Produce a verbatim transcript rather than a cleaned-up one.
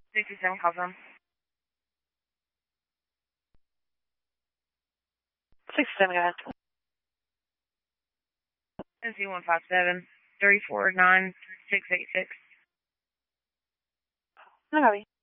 sixty-seven, call from. sixty-seven, go ahead. N C one five seven, three four nine, six eight six. No, copy.